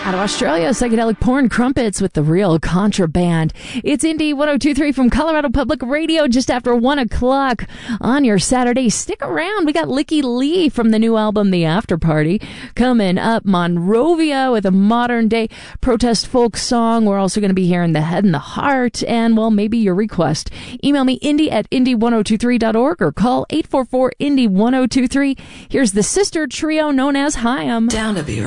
Out of Australia, Psychedelic Porn Crumpets with the Real Contraband. It's Indie 102.3 from Colorado Public Radio just after 1 o'clock on your Saturday. Stick around. We got Licky Lee from the new album, The After Party. Coming up, Monrovia with a modern day protest folk song. We're also going to be hearing The Head and the Heart and, well, maybe your request. Email me, indie@indie1023.org or call 844-INDIE-1023. Here's the sister trio known as Hyam. Down to be